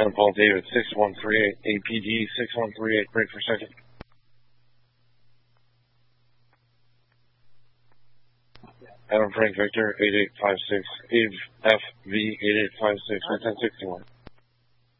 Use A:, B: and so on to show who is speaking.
A: Adam Paul David 6138, APD 6138, break for second. Adam Frank Victor 8856, FV 8856, 1061.